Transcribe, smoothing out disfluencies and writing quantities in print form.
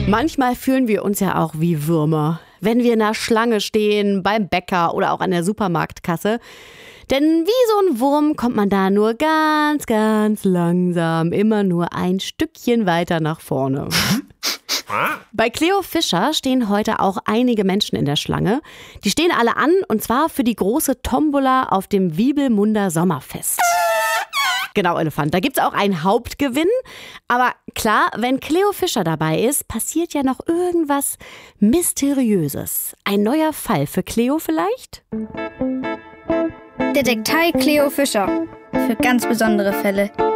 Manchmal fühlen wir uns ja auch wie Würmer, wenn wir in einer Schlange stehen, beim Bäcker oder auch an der Supermarktkasse. Denn wie so ein Wurm kommt man da nur ganz, ganz langsam, immer nur ein Stückchen weiter nach vorne. Bei Cleo Fischer stehen heute auch einige Menschen in der Schlange. Die stehen alle an, und zwar für die große Tombola auf dem Wiebelmunder Sommerfest. Genau, Elefant. Da gibt's auch einen Hauptgewinn. Aber klar, wenn Cleo Fischer dabei ist, passiert ja noch irgendwas Mysteriöses. Ein neuer Fall für Cleo vielleicht? Detektei Cleo Fischer. Für ganz besondere Fälle.